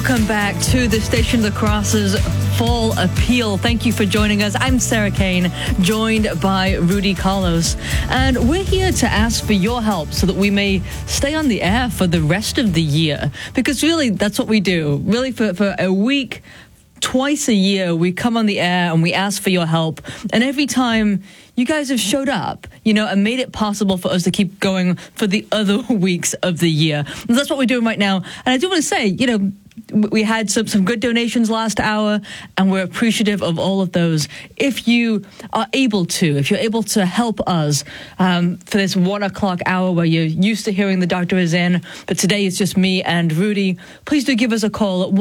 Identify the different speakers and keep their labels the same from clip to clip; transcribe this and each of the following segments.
Speaker 1: Welcome back to the Station of the Cross's Fall Appeal. Thank you for joining us. I'm Sarah Kane, joined by Rudy Carlos. And we're here to ask for your help so that we may stay on the air for the rest of the year. Because really, that's what we do. Really, for a week, twice a year, we come on the air and we ask for your help. And every time you guys have showed up, and made it possible for us to keep going for the other weeks of the year. And that's what we're doing right now. And I do want to say, we had some good donations last hour, and we're appreciative of all of those. If you are able to, help us for this 1 o'clock hour where you're used to hearing the doctor is in, but today it's just me and Rudy, please do give us a call at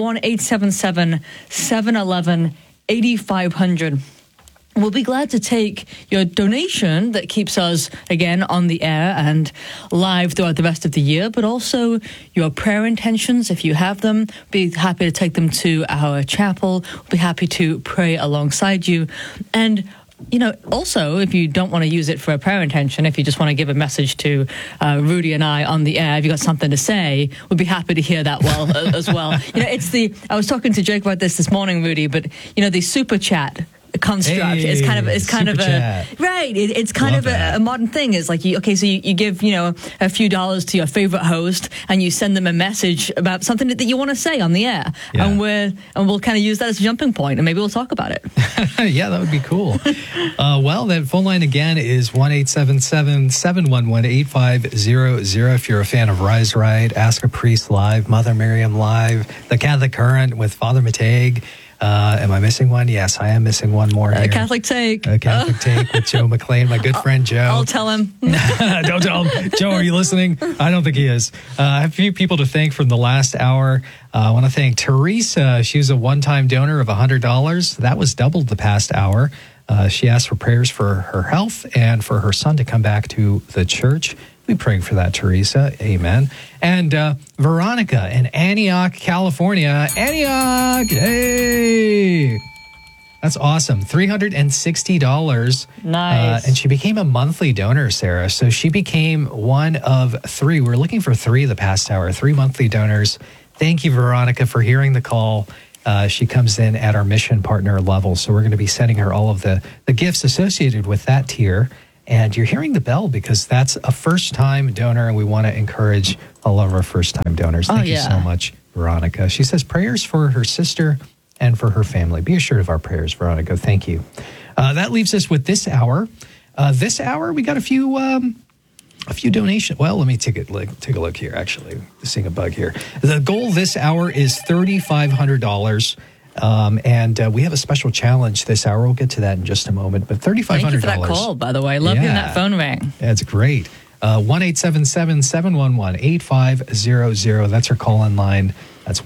Speaker 1: 1-877-711-8500. We'll be glad to take your donation that keeps us, again, on the air and live throughout the rest of the year, but also your prayer intentions, if you have them. Be happy to take them to our chapel. We'll be happy to pray alongside you. And also, if you don't want to use it for a prayer intention, if you just want to give a message to Rudy and I on the air, if you got something to say, we'd be happy to hear that as well. I was talking to Jake about this morning, Rudy, but, the super chat construct is kind of a right. It's kind of a modern thing. It's like you give a few dollars to your favorite host and you send them a message about something that you want to say on the air, and we'll kind of use that as a jumping point, and maybe we'll talk about it.
Speaker 2: Yeah, that would be cool. Well, that phone line again is 1-877-711-8500. If you're a fan of Rise Right, Ask a Priest Live, Mother Miriam Live, The Catholic Current with Father Mateg. Am I missing one? Yes, I am missing one more here.
Speaker 1: Catholic Take.
Speaker 2: Catholic Take with Joe McLean, my good friend Joe.
Speaker 1: I'll tell him.
Speaker 2: Don't tell him. Joe, are you listening? I don't think he is. I have a few people to thank from the last hour. I want to thank Teresa. She was a one-time donor of $100. That was doubled the past hour. She asked for prayers for her health and for her son to come back to the church. We're praying for that, Teresa. Amen. And Veronica in Antioch, California. Antioch! Hey! That's awesome. $360.
Speaker 1: Nice.
Speaker 2: And she became a monthly donor, Sarah. So she became one of three. We're looking for three the past hour, 3 monthly donors. Thank you, Veronica, for hearing the call. She comes in at our mission partner level. So we're going to be sending her all of the gifts associated with that tier. And you're hearing the bell because that's a first-time donor, and we want to encourage all of our first-time donors. Thank you so much, Veronica. She says prayers for her sister and for her family. Be assured of our prayers, Veronica. Thank you. That leaves us with this hour. This hour, we got a few donations. Well, let me take a look here, actually. Seeing a bug here. The goal this hour is $3,500. And we have a special challenge this hour. We'll get to that in just a moment. But $3,500.
Speaker 1: Thank you for that call, by the way. Love hearing that phone ring.
Speaker 2: That's great. 1-877-711-8500. That's our call-in line. That's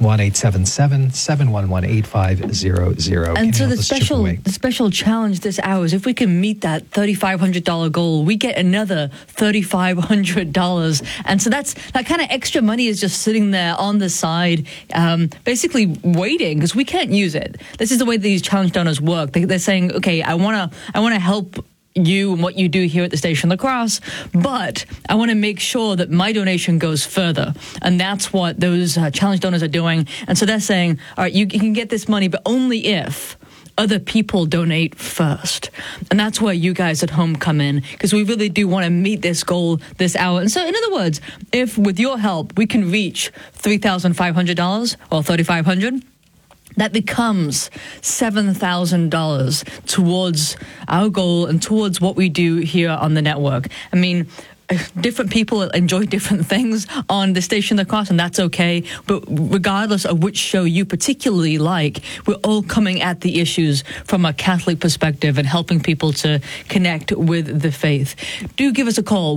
Speaker 2: 1-877-711-8500.
Speaker 1: And so the special challenge this hour is if we can meet that $3,500 goal, we get another $3,500. And so that kind of extra money is just sitting there on the side, basically waiting because we can't use it. This is the way these challenge donors work. They're saying, okay, I want to help you and what you do here at the Station of the Cross, but I want to make sure that my donation goes further. And that's what those challenge donors are doing. And so they're saying, all right, you can get this money, but only if other people donate first. And that's where you guys at home come in, because we really do want to meet this goal this hour. And so in other words, if with your help we can reach $3,500 or $3,500, that becomes $7,000 towards our goal and towards what we do here on the network. I mean, different people enjoy different things on the Station of the Cross, and that's okay. But regardless of which show you particularly like, we're all coming at the issues from a Catholic perspective and helping people to connect with the faith. Do give us a call,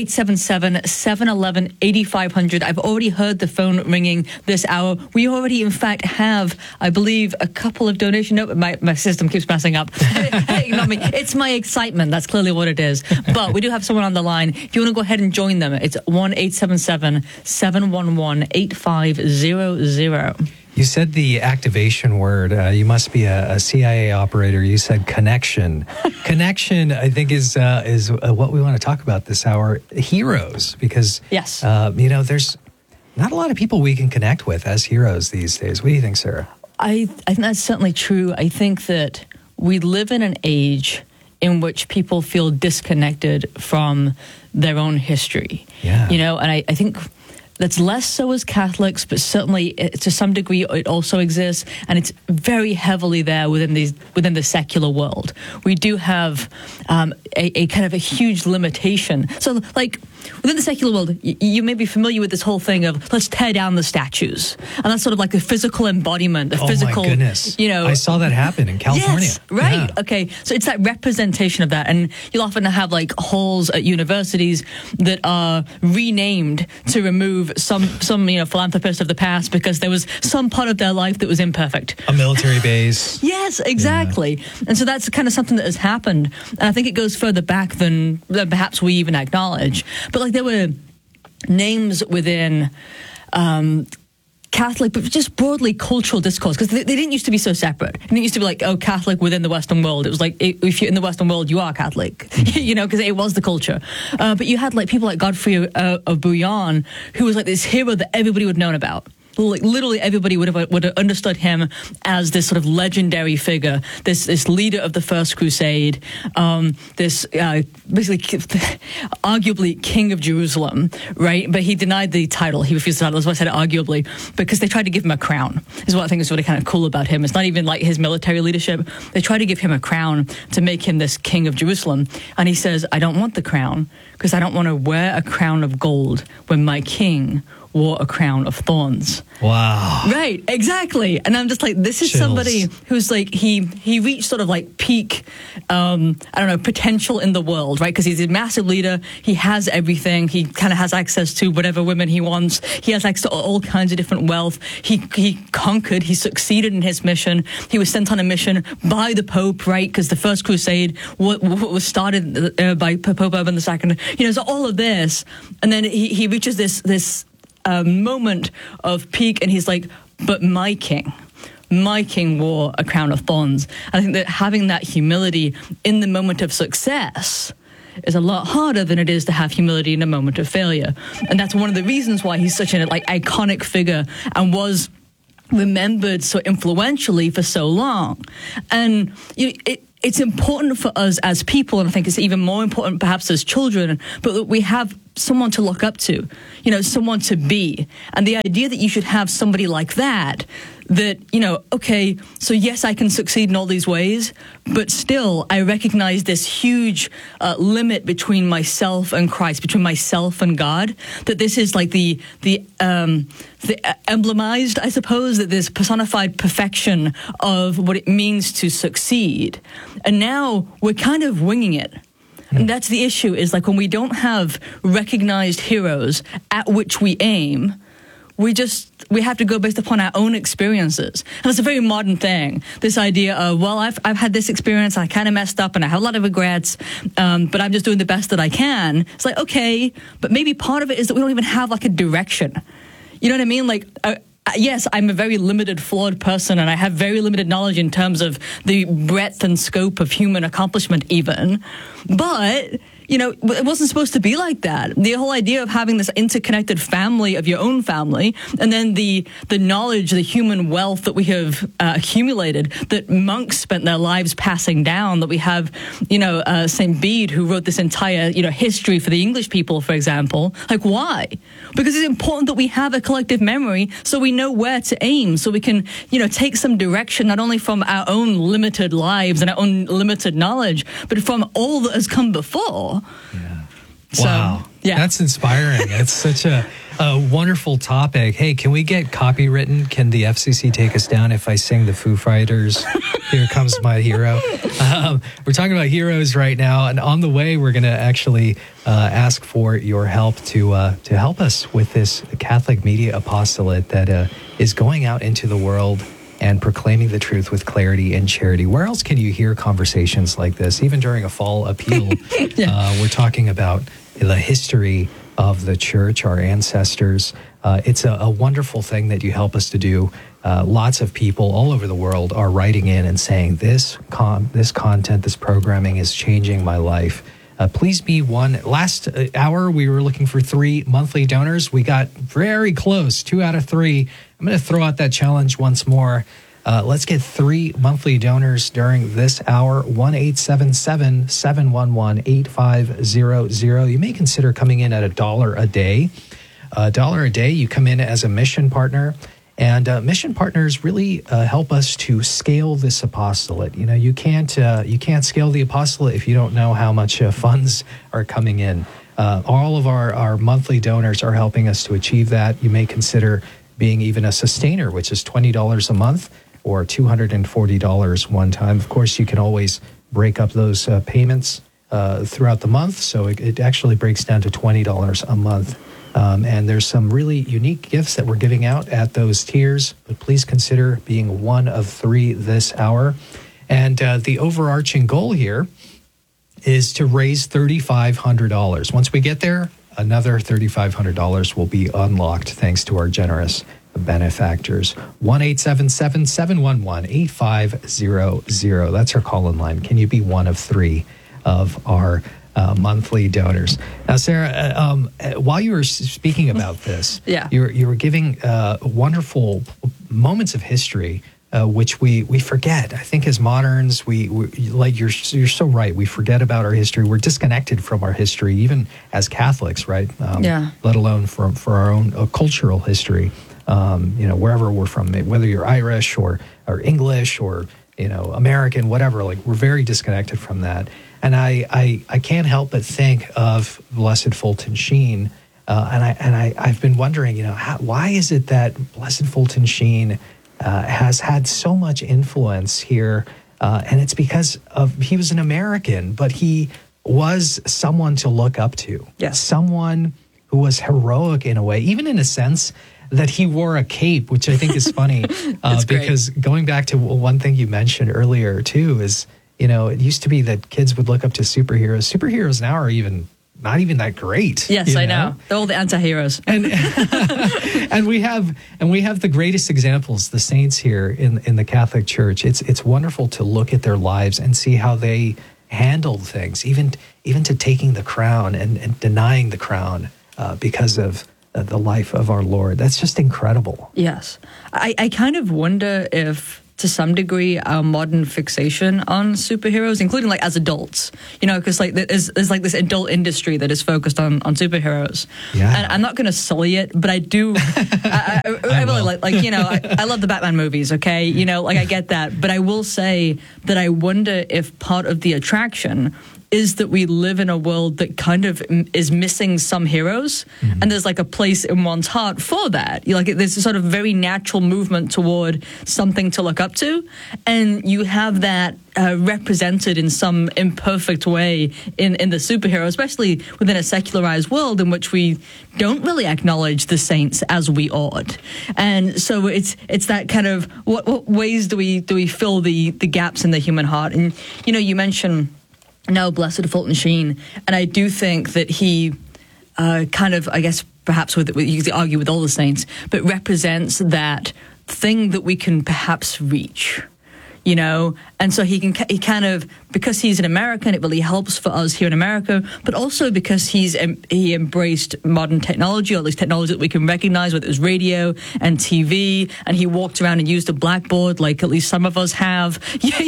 Speaker 1: 1-877-711-8500. I've already heard the phone ringing this hour. We already, in fact, have, I believe, a couple of donations. No, my system keeps messing up. Ignore me. It's my excitement. That's clearly what it is. But we do have someone on the line. If you want to go ahead and join them, it's 1-877-711-8500.
Speaker 2: You said the activation word. You must be a CIA operator. You said connection. Connection, I think, is what we want to talk about this hour. Heroes, because
Speaker 1: yes,
Speaker 2: not a lot of people we can connect with as heroes these days. What do you think, Sarah?
Speaker 1: I think that's certainly true. I think that we live in an age in which people feel disconnected from their own history.
Speaker 2: Yeah.
Speaker 1: You know, and I think that's less so as Catholics, but certainly to some degree it also exists, and it's very heavily there within the secular world. We do have a kind of a huge limitation. So, like, within the secular world, you may be familiar with this whole thing of let's tear down the statues, and that's sort of like the physical embodiment, the physical.
Speaker 2: Oh my goodness!
Speaker 1: You know,
Speaker 2: I saw that happen in California.
Speaker 1: Yes, right.
Speaker 2: Yeah.
Speaker 1: Okay, so it's that representation of that, and you'll often have like halls at universities that are renamed to remove some philanthropist of the past because there was some part of their life that was imperfect.
Speaker 2: A military base.
Speaker 1: Yes, exactly. Yeah. And so that's kind of something that has happened. And I think it goes further back than perhaps we even acknowledge. But like there were names within Catholic, but just broadly cultural discourse, because they didn't used to be so separate. It didn't used to be like, oh, Catholic within the Western world. It was like, if you're in the Western world, you are Catholic, you know, because it was the culture. But you had like people like Godfrey of Bouillon, who was like this hero that everybody would have known about. Like literally everybody would have understood him as this sort of legendary figure, this leader of the First Crusade, this basically arguably King of Jerusalem, right? But he denied the title. He refused the title. That's why I said arguably, because they tried to give him a crown. Is what I think is really kind of cool about him. It's not even like his military leadership. They tried to give him a crown to make him this King of Jerusalem, and he says, "I don't want the crown because I don't want to wear a crown of gold when my king wore a crown of thorns."
Speaker 2: Wow.
Speaker 1: Right, exactly. And I'm just like, this is
Speaker 2: Chills.
Speaker 1: somebody who's like, he reached sort of like peak, potential in the world, right? Because he's a massive leader. He has everything. He kind of has access to whatever women he wants. He has access to all kinds of different wealth. He conquered. He succeeded in his mission. He was sent on a mission by the Pope, right? Because the First Crusade was started by Pope Urban II. You know, so all of this. And then he reaches this moment of peak, and he's like, but my king wore a crown of thorns. I think that having that humility in the moment of success is a lot harder than it is to have humility in a moment of failure. And that's one of the reasons why he's such an iconic figure and was remembered so influentially for so long. And it's important for us as people, and I think it's even more important perhaps as children, but that we have someone to look up to, you know, someone to be. And the idea that you should have somebody like that, you know, okay, so yes, I can succeed in all these ways, but still I recognize this huge limit between myself and Christ, between myself and God, that this is like the emblemized, I suppose, that this personified perfection of what it means to succeed. And now we're kind of winging it. And that's the issue, is like when we don't have recognized heroes at which we aim, we have to go based upon our own experiences. And it's a very modern thing, this idea of, well, I've had this experience, I kind of messed up and I have a lot of regrets, but I'm just doing the best that I can. It's like, okay, but maybe part of it is that we don't even have like a direction. You know what I mean? Like, yes, I'm a very limited, flawed person, and I have very limited knowledge in terms of the breadth and scope of human accomplishment even. But, you know, it wasn't supposed to be like that. The whole idea of having this interconnected family of your own family, and then the knowledge, the human wealth that we have accumulated, that monks spent their lives passing down, that we have, you know, St. Bede, who wrote this entire, you know, history for the English people, for example. Like, why? Because it's important that we have a collective memory so we know where to aim, so we can, you know, take some direction, not only from our own limited lives and our own limited knowledge, but from all that has come before.
Speaker 2: Yeah.
Speaker 1: So,
Speaker 2: wow.
Speaker 1: Yeah.
Speaker 2: That's inspiring. It's such a wonderful topic. Hey, can we get copywritten? Can the FCC take us down if I sing the Foo Fighters? Here Comes My Hero. We're talking about heroes right now, and on the way, we're going to actually ask for your help to help us with this Catholic media apostolate that is going out into the world and proclaiming the truth with clarity and charity. Where else can you hear conversations like this? Even during a fall appeal, we're talking about the history of the church, our ancestors. It's a wonderful thing that you help us to do. Lots of people all over the world are writing in and saying, this content, this programming is changing my life. Please be one. Last hour, we were looking for 3 monthly donors. We got very close, 2 out of 3. I'm going to throw out that challenge once more. Let's get 3 monthly donors during this hour. 1-877-711-8500. You may consider coming in at $1 a day. $1 a day, you come in as a mission partner. And mission partners really help us to scale this apostolate. You know, you can't scale the apostolate if you don't know how much funds are coming in. All of our monthly donors are helping us to achieve that. You may consider being even a sustainer, which is $20 a month or $240 one time. Of course, you can always break up those payments throughout the month, so it actually breaks down to $20 a month. And there's some really unique gifts that we're giving out at those tiers, but please consider being one of 3 this hour. And the overarching goal here is to raise $3,500. Once we get there, another $3,500 will be unlocked thanks to our generous benefactors. 1-877-711-8500. That's our call-in line. Can you be one of 3 of our monthly donors? Now, Sarah, while you were speaking about this, you were giving wonderful moments of history, which we forget. I think as moderns, we like you're so right. We forget about our history. We're disconnected from our history, even as Catholics, right? Let alone for our own cultural history. Wherever we're from, whether you're Irish or English or American, whatever. Like, we're very disconnected from that. And I can't help but think of Blessed Fulton Sheen, I've been wondering, why is it that Blessed Fulton Sheen has had so much influence here? And it's because he was an American, but he was someone to look up to.
Speaker 1: Yes.
Speaker 2: Someone who was heroic in a way, even in a sense that he wore a cape, which I think is funny. Because going back to one thing you mentioned earlier, too, is, it used to be that kids would look up to superheroes. Superheroes now are not even that great.
Speaker 1: Yes, I know. They're all the anti-heroes.
Speaker 2: And we have the greatest examples, the saints here in the Catholic Church. It's wonderful to look at their lives and see how they handled things, even to taking the crown and denying the crown because of the life of our Lord. That's just incredible.
Speaker 1: Yes. I kind of wonder if, to some degree, our modern fixation on superheroes, including like as adults, because like there's like this adult industry that is focused on superheroes.
Speaker 2: Yeah.
Speaker 1: And I'm not going to sully it, but I do. I really like I love the Batman movies. Okay, I get that, but I will say that I wonder if part of the attraction is that we live in a world that kind of is missing some heroes, and there's like a place in one's heart for that. There's a sort of very natural movement toward something to look up to, and you have that represented in some imperfect way in the superhero, especially within a secularized world in which we don't really acknowledge the saints as we ought. And so it's that kind of what ways do we fill the gaps in the human heart? And you mentioned Blessed Fulton Sheen, and I do think that he kind of, I guess, perhaps you could argue with all the saints, but represents that thing that we can perhaps reach, and so he kind of, because he's an American, it really helps for us here in America, but also because he embraced modern technology, or at least technology that we can recognize, whether it was radio and TV, and he walked around and used a blackboard like at least some of us have,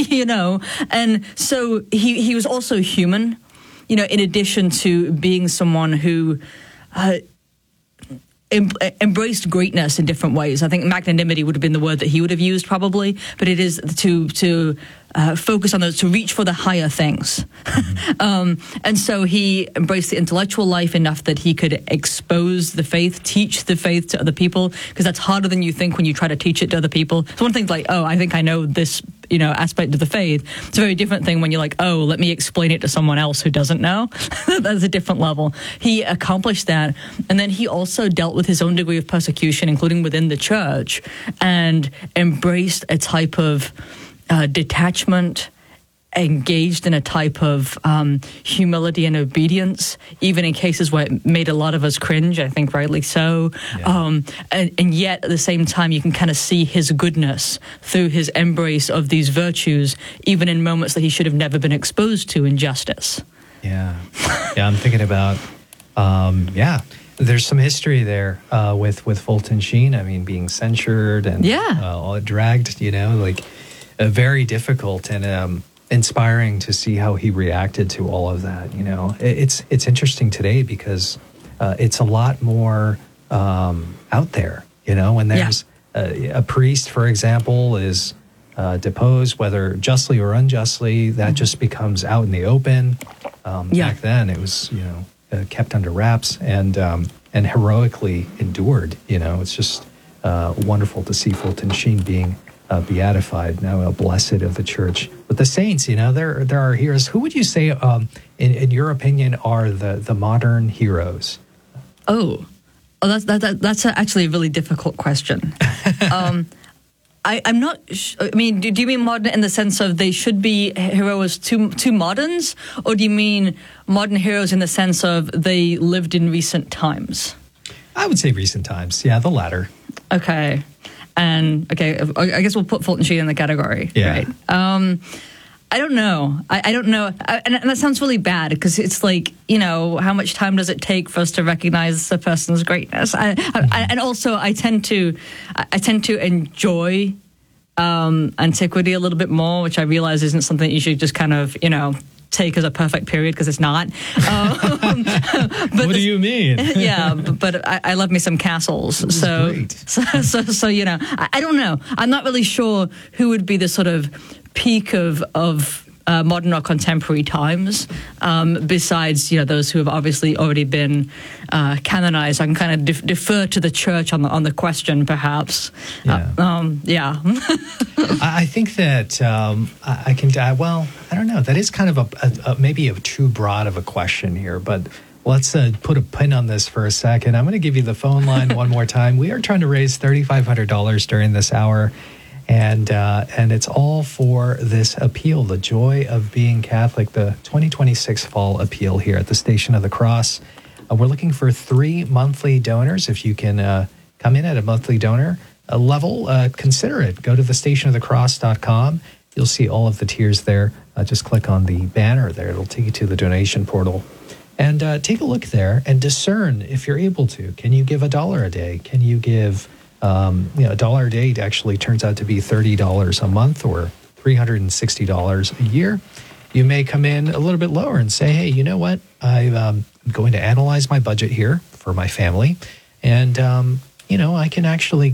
Speaker 1: and so he was also human, in addition to being someone who embraced greatness in different ways. I think magnanimity would have been the word that he would have used probably, but it is to focus on those, to reach for the higher things. And so he embraced the intellectual life enough that he could expose the faith, teach the faith to other people, because that's harder than you think when you try to teach it to other people. So one thing's like, oh, I think I know this, aspect of the faith. It's a very different thing when you're like, oh, let me explain it to someone else who doesn't know. That's a different level. He accomplished that. And then he also dealt with his own degree of persecution, including within the church, and embraced a type of detachment, engaged in a type of humility and obedience, even in cases where it made a lot of us cringe, I think rightly so. Yeah. And yet, at the same time, you can kind of see his goodness through his embrace of these virtues, even in moments that he should have never been exposed to in justice.
Speaker 2: Yeah. Yeah, I'm thinking about, there's some history there with Fulton Sheen. I mean, being censured and all dragged, very difficult and inspiring to see how he reacted to all of that. It's interesting today because it's a lot more out there, when there's a priest, for example, is deposed, whether justly or unjustly, that just becomes out in the open. Back then, it was kept under wraps and heroically endured. It's just wonderful to see Fulton Sheen being beatified, now a blessed of the church. But the saints, there are heroes. Who would you say, in your opinion, are the modern heroes?
Speaker 1: Oh, that's actually a really difficult question. I'm not. I mean, do you mean modern in the sense of they should be heroes to moderns, or do you mean modern heroes in the sense of they lived in recent times?
Speaker 2: I would say recent times. Yeah, the latter.
Speaker 1: Okay, I guess we'll put Fulton Sheen in the category.
Speaker 2: Yeah.
Speaker 1: Right. I don't know. I don't know. And that sounds really bad because it's like, how much time does it take for us to recognize a person's greatness? And also, I tend to enjoy antiquity a little bit more, which I realize isn't something you should just kind of, take as a perfect period because it's not.
Speaker 2: But what do you mean?
Speaker 1: Yeah, but I love me some castles. So, I don't know. I'm not really sure who would be the sort of peak of modern or contemporary times, besides those who have obviously already been canonized. I can kind of defer to the church on the question, perhaps.
Speaker 2: Yeah. I think that I can. I don't know. That is kind of maybe a too broad of a question here, but. Let's put a pin on this for a second. I'm going to give you the phone line one more time. We are trying to raise $3,500 during this hour. And it's all for this appeal, the Joy of Being Catholic, the 2026 fall appeal here at the Station of the Cross. We're looking for 3 monthly donors. If you can come in at a monthly donor level, consider it. Go to thestationofthecross.com. You'll see all of the tiers there. Just click on the banner there. It'll take you to the donation portal. And take a look there and discern if you're able to. Can you give $1 a day? Can you give... $1 a day actually turns out to be $30 a month or $360 a year. You may come in a little bit lower and say, hey, you know what? I'm going to analyze my budget here for my family. And, I can actually